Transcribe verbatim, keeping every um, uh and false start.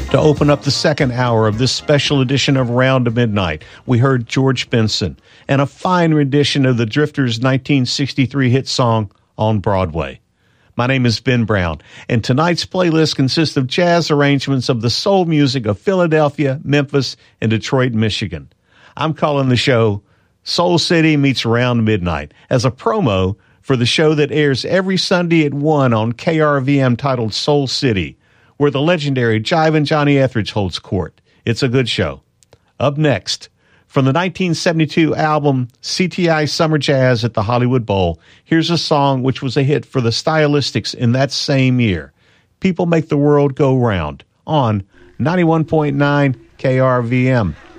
To open up the second hour of this special edition of Round to Midnight, we heard George Benson and a fine rendition of the Drifters' nineteen sixty-three hit song, On Broadway. My name is Ben Brown, and tonight's playlist consists of jazz arrangements of the soul music of Philadelphia, Memphis, and Detroit, Michigan. I'm calling the show Soul City Meets Round Midnight as a promo for the show that airs every Sunday at one on K R V M titled Soul City, where the legendary Jivin' Johnny Etheridge holds court. It's a good show. Up next, from the nineteen seventy-two album C T I Summer Jazz at the Hollywood Bowl, here's a song which was a hit for the Stylistics in that same year. People Make the World Go Round on ninety-one point nine K R V M.